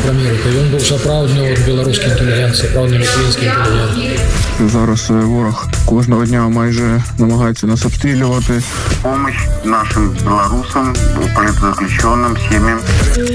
пра Амерыку. Ён быў сапраўдны беларускі інтэлігент, сапраўдны літвінскі інтэлігент. Зараз ворог кожного дня майже намагається нас обстрілювати. Помощь нашим белорусам, политзаключенным, семьям.